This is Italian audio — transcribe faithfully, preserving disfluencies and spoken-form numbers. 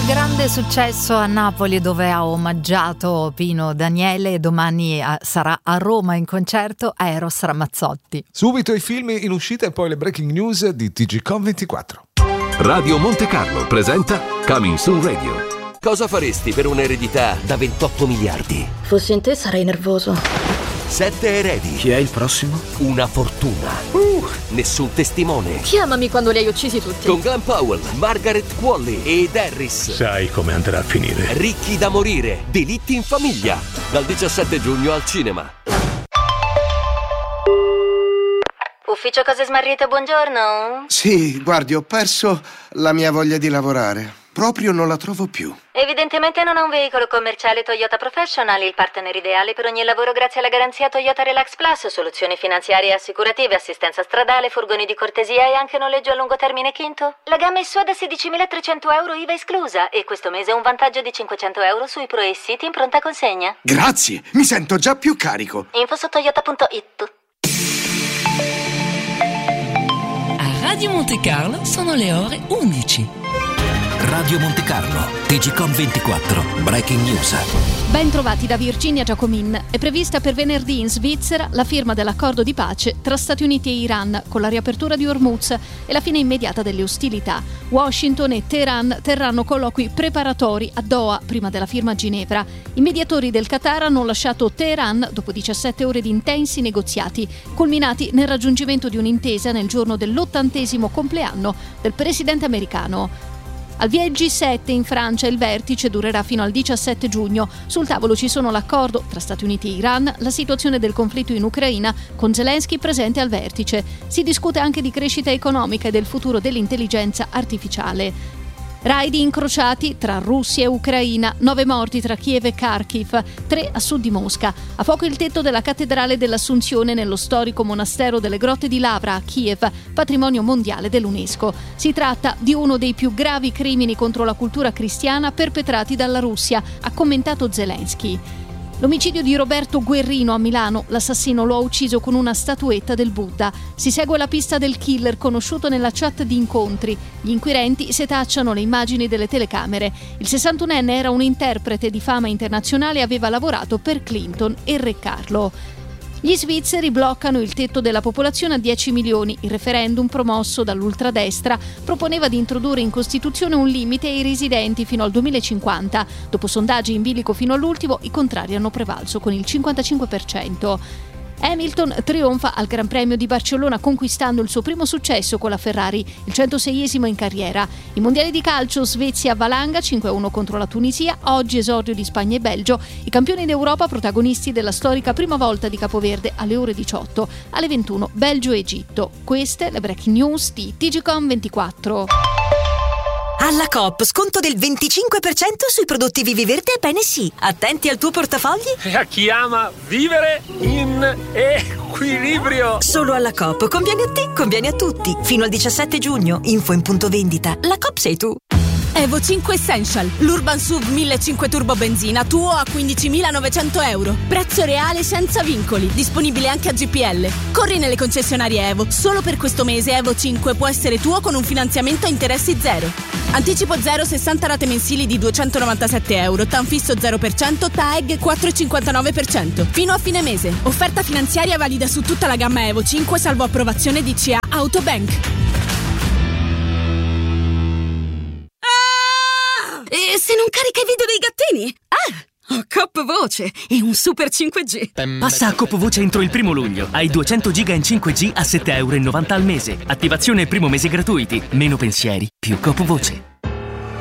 il grande successo a Napoli, dove ha omaggiato Pino Daniele, e domani a, sarà a Roma in concerto a Eros Ramazzotti. Subito i film in uscita e poi le breaking news di T G Com ventiquattro. Radio Monte Carlo presenta Coming Soon Radio. Cosa faresti per un'eredità da ventotto miliardi? Fossi in te sarei nervoso. Sette eredi. Chi è il prossimo? Una fortuna. Uh, nessun testimone. Chiamami quando li hai uccisi tutti. Con Glenn Powell, Margaret Qualley ed Harris. Sai come andrà a finire. Ricchi da morire. Delitti in famiglia. Dal diciassette giugno al cinema. Ufficio Cose Smarrite, buongiorno. Sì, guardi, ho perso la mia voglia di lavorare. Proprio non la trovo più. Evidentemente non ha un veicolo commerciale Toyota Professional, il partner ideale per ogni lavoro grazie alla garanzia Toyota Relax Plus, soluzioni finanziarie e assicurative, assistenza stradale, furgoni di cortesia e anche noleggio a lungo termine Quinto. La gamma è sua da sedicimilatrecento euro I V A esclusa e questo mese un vantaggio di cinquecento euro sui Pro e City in pronta consegna. Grazie, mi sento già più carico. Info su toyota punto it. A Radio Monte Carlo sono le ore undici. Radio Monte Carlo, T G Com ventiquattro, Breaking News. Ben trovati da Virginia Giacomin. È prevista per venerdì in Svizzera la firma dell'accordo di pace tra Stati Uniti e Iran, con la riapertura di Hormuz e la fine immediata delle ostilità. Washington e Teheran terranno colloqui preparatori a Doha prima della firma a Ginevra. I mediatori del Qatar hanno lasciato Teheran dopo diciassette ore di intensi negoziati, culminati nel raggiungimento di un'intesa nel giorno dell'ottantesimo compleanno del presidente americano. Al via il G sette in Francia il vertice durerà fino al diciassette giugno. Sul tavolo ci sono l'accordo tra Stati Uniti e Iran, la situazione del conflitto in Ucraina, con Zelensky presente al vertice. Si discute anche di crescita economica e del futuro dell'intelligenza artificiale. Raidi incrociati tra Russia e Ucraina, nove morti tra Kiev e Kharkiv, tre a sud di Mosca. A fuoco il tetto della cattedrale dell'Assunzione nello storico monastero delle Grotte di Lavra a Kiev, patrimonio mondiale dell'UNESCO. Si tratta di uno dei più gravi crimini contro la cultura cristiana perpetrati dalla Russia, ha commentato Zelensky. L'omicidio di Roberto Guerrino a Milano, l'assassino lo ha ucciso con una statuetta del Buddha. Si segue la pista del killer conosciuto nella chat di incontri. Gli inquirenti setacciano le immagini delle telecamere. Il sessantunenne era un interprete di fama internazionale e aveva lavorato per Clinton e Re Carlo. Gli svizzeri bloccano il tetto della popolazione a dieci milioni. Il referendum promosso dall'ultradestra proponeva di introdurre in Costituzione un limite ai residenti fino al duemilacinquanta. Dopo sondaggi in bilico fino all'ultimo, i contrari hanno prevalso con il cinquantacinque per cento. Hamilton trionfa al Gran Premio di Barcellona conquistando il suo primo successo con la Ferrari, il centoseiesimo in carriera. I mondiali di calcio, Svezia-Valanga cinque a uno contro la Tunisia, oggi esordio di Spagna e Belgio, i campioni d'Europa protagonisti della storica prima volta di Capoverde alle ore diciotto, alle ventuno Belgio-Egitto. Queste le breaking news di T G Com ventiquattro. Alla Coop, sconto del venticinque per cento sui prodotti Viviverde e Bene Sì. Attenti al tuo portafogli. E a chi ama vivere in equilibrio. Solo alla Coop. Conviene a te, conviene a tutti. Fino al diciassette giugno. Info in punto vendita. La Coop sei tu. Evo cinque Essential, l'Urban S U V millecinquecento turbo benzina, tuo a quindicimilanovecento euro. Prezzo reale senza vincoli, disponibile anche a G P L. Corri nelle concessionarie Evo. Solo per questo mese Evo cinque può essere tuo con un finanziamento a interessi zero. Anticipo zero, sessanta rate mensili di duecentonovantasette euro, T A N fisso zero per cento, T A E G quattro virgola cinquantanove per cento. Fino a fine mese. Offerta finanziaria valida su tutta la gamma Evo cinque, salvo approvazione D C A Autobank. E se non carica i video dei gattini? Ah, ho Coop Voce e un super cinque G. Passa a Coop Voce entro il primo luglio. Hai duecento giga in cinque G a sette virgola novanta euro al mese. Attivazione e primo mese gratuiti. Meno pensieri, più Coop Voce.